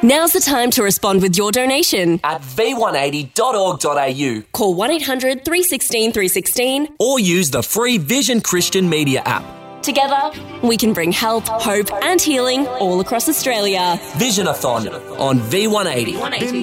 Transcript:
Now's the time to respond with your donation. At v180.org.au. Call 1800 316 316 or use the free Vision Christian Media app. Together, we can bring help, hope and healing all across Australia. Visionathon on V180.